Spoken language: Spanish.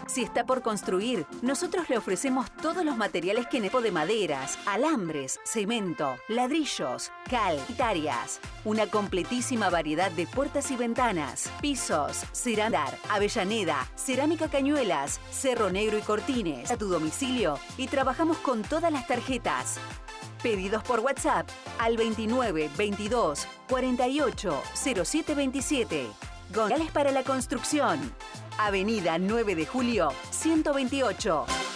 Si está por construir, nosotros le ofrecemos todos los materiales que necesite de maderas, alambres, cemento, ladrillos, cal, hectáreas. Una completísima variedad de puertas y ventanas, pisos, cerámica, Avellaneda, cerámica Cañuelas, Cerro Negro y Cortines. A tu domicilio y trabajamos con todas las tarjetas. Pedidos por WhatsApp al 29 22 48 07 27. González para la construcción. Avenida 9 de Julio, 128.